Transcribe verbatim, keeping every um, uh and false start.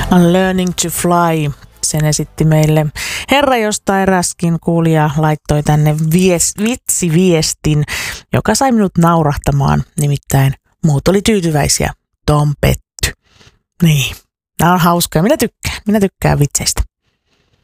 Learning to Fly. Sen esitti meille herra, josta eräskin kuulija laittoi tänne vies, vitsiviestin, joka sai minut naurahtamaan. Nimittäin muut oli tyytyväisiä. Tom petty. Niin, nämä on hauskoja. Minä tykkään. Minä tykkään vitseistä.